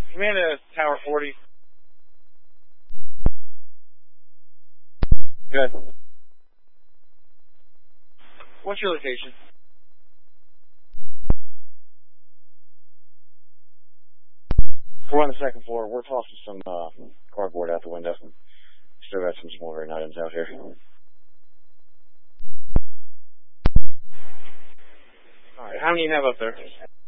Command Tower 40. Good. What's your location? We're on the second floor. We're tossing some cardboard out the window. Still got some smoldering items out here. Alright, how many do you have up there?